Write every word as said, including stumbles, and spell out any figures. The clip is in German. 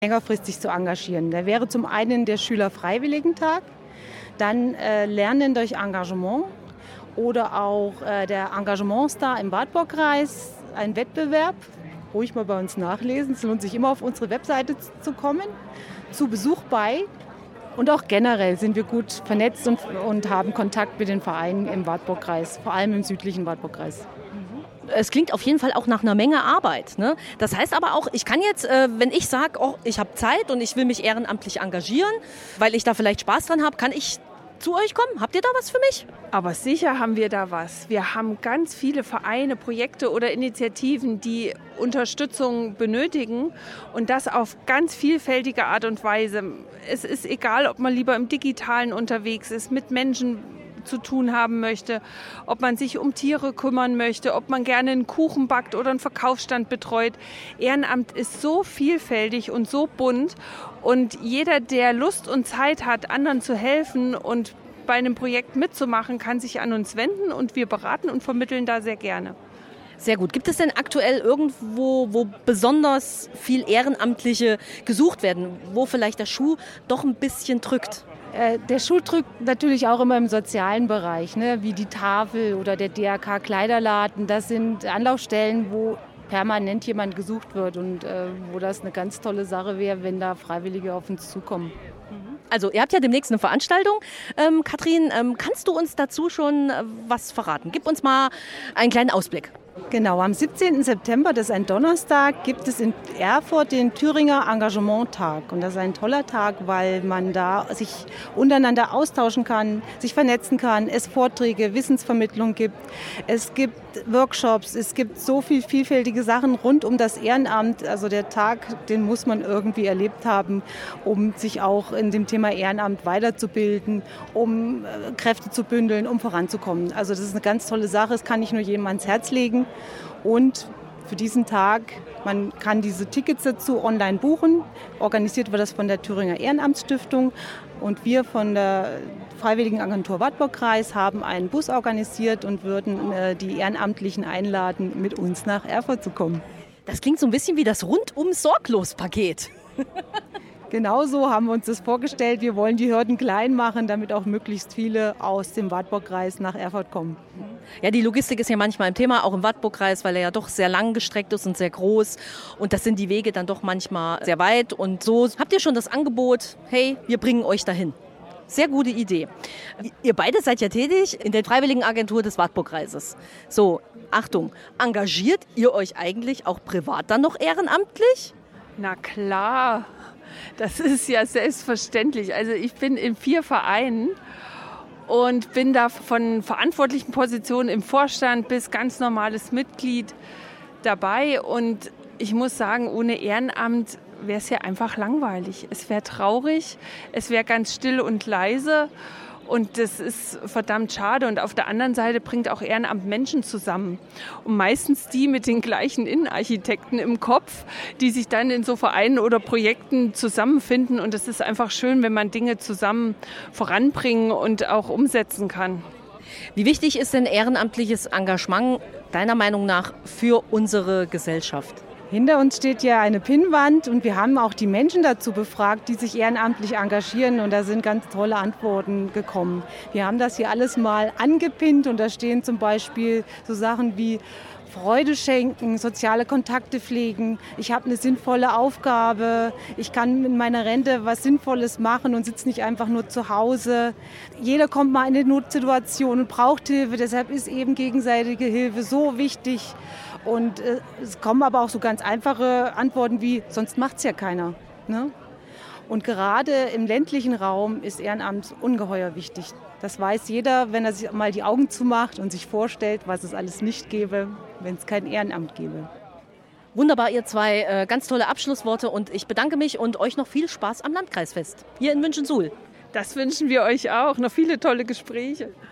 längerfristig zu engagieren. Da wäre zum einen der Schülerfreiwilligentag, dann äh, Lernen durch Engagement oder auch äh, der Engagementstar im Wartburgkreis, ein Wettbewerb. Ruhig mal bei uns nachlesen, es lohnt sich immer auf unsere Webseite zu kommen, zu Besuch bei. Und auch generell sind wir gut vernetzt und, und haben Kontakt mit den Vereinen im Wartburgkreis, vor allem im südlichen Wartburgkreis. Es klingt auf jeden Fall auch nach einer Menge Arbeit, ne? Das heißt aber auch, ich kann jetzt, äh, wenn ich sage, oh, ich habe Zeit und ich will mich ehrenamtlich engagieren, weil ich da vielleicht Spaß dran habe, kann ich zu euch kommen? Habt ihr da was für mich? Aber sicher haben wir da was. Wir haben ganz viele Vereine, Projekte oder Initiativen, die Unterstützung benötigen und das auf ganz vielfältige Art und Weise. Es ist egal, ob man lieber im Digitalen unterwegs ist, mit Menschen zu tun haben möchte, ob man sich um Tiere kümmern möchte, ob man gerne einen Kuchen backt oder einen Verkaufsstand betreut. Ehrenamt ist so vielfältig und so bunt und jeder, der Lust und Zeit hat, anderen zu helfen und bei einem Projekt mitzumachen, kann sich an uns wenden und wir beraten und vermitteln da sehr gerne. Sehr gut. Gibt es denn aktuell irgendwo, wo besonders viel Ehrenamtliche gesucht werden, wo vielleicht der Schuh doch ein bisschen drückt? Der Schuh drückt natürlich auch immer im sozialen Bereich, ne? Wie die Tafel oder der D R K-Kleiderladen. Das sind Anlaufstellen, wo permanent jemand gesucht wird und äh, wo das eine ganz tolle Sache wäre, wenn da Freiwillige auf uns zukommen. Also ihr habt ja demnächst eine Veranstaltung. Ähm, Katrin, ähm, kannst du uns dazu schon äh, was verraten? Gib uns mal einen kleinen Ausblick. Genau, am siebzehnten September, das ist ein Donnerstag, gibt es in Erfurt den Thüringer Engagement-Tag. Und das ist ein toller Tag, weil man da sich untereinander austauschen kann, sich vernetzen kann, es Vorträge, Wissensvermittlung gibt, es gibt Workshops, es gibt so viel vielfältige Sachen rund um das Ehrenamt. Also der Tag, den muss man irgendwie erlebt haben, um sich auch in dem Thema Ehrenamt weiterzubilden, um Kräfte zu bündeln, um voranzukommen. Also das ist eine ganz tolle Sache, das kann ich nur jedem ans Herz legen. Und für diesen Tag, man kann diese Tickets dazu online buchen. Organisiert wird das von der Thüringer Ehrenamtsstiftung. Und wir von der Freiwilligenagentur Wartburgkreis haben einen Bus organisiert und würden äh, die Ehrenamtlichen einladen, mit uns nach Erfurt zu kommen. Das klingt so ein bisschen wie das Rundum-Sorglos-Paket. Genau so haben wir uns das vorgestellt. Wir wollen die Hürden klein machen, damit auch möglichst viele aus dem Wartburgkreis nach Erfurt kommen. Ja, die Logistik ist ja manchmal ein Thema, auch im Wartburgkreis, weil er ja doch sehr lang gestreckt ist und sehr groß. Und das sind die Wege dann doch manchmal sehr weit. Und so habt ihr schon das Angebot, hey, wir bringen euch dahin. Sehr gute Idee. Ihr beide seid ja tätig in der Freiwilligenagentur des Wartburgkreises. So, Achtung, engagiert ihr euch eigentlich auch privat dann noch ehrenamtlich? Na klar. Das ist ja selbstverständlich. Also ich bin in vier Vereinen und bin da von verantwortlichen Positionen im Vorstand bis ganz normales Mitglied dabei. Und ich muss sagen, ohne Ehrenamt wäre es ja einfach langweilig. Es wäre traurig, es wäre ganz still und leise. Und das ist verdammt schade. Und auf der anderen Seite bringt auch Ehrenamt Menschen zusammen. Und meistens die mit den gleichen Innenarchitekten im Kopf, die sich dann in so Vereinen oder Projekten zusammenfinden. Und es ist einfach schön, wenn man Dinge zusammen voranbringen und auch umsetzen kann. Wie wichtig ist denn ehrenamtliches Engagement deiner Meinung nach für unsere Gesellschaft? Hinter uns steht ja eine Pinnwand und wir haben auch die Menschen dazu befragt, die sich ehrenamtlich engagieren und da sind ganz tolle Antworten gekommen. Wir haben das hier alles mal angepinnt und da stehen zum Beispiel so Sachen wie Freude schenken, soziale Kontakte pflegen, ich habe eine sinnvolle Aufgabe, ich kann in meiner Rente was Sinnvolles machen und sitze nicht einfach nur zu Hause. Jeder kommt mal in eine Notsituation und braucht Hilfe, deshalb ist eben gegenseitige Hilfe so wichtig. Und äh, es kommen aber auch so ganz einfache Antworten wie, sonst macht es ja keiner. Ne? Und gerade im ländlichen Raum ist Ehrenamt ungeheuer wichtig. Das weiß jeder, wenn er sich mal die Augen zumacht und sich vorstellt, was es alles nicht gäbe, wenn es kein Ehrenamt gäbe. Wunderbar, ihr zwei, äh, ganz tolle Abschlussworte und ich bedanke mich und euch noch viel Spaß am Landkreisfest hier in München-Suhl. Das wünschen wir euch auch, noch viele tolle Gespräche.